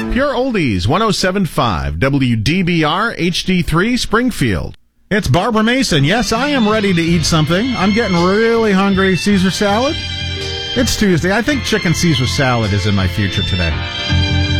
Pure Oldies, 107.5, WDBR HD3 Springfield. It's Barbara Mason. Yes, I am ready to eat something. I'm getting really hungry. Caesar salad? It's Tuesday. I think chicken Caesar salad is in my future today.